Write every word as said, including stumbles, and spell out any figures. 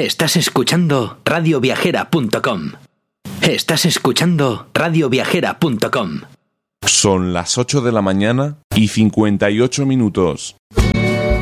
Estás escuchando radio viajera punto com. Estás escuchando radio viajera punto com. Son las ocho de la mañana y cincuenta y ocho minutos.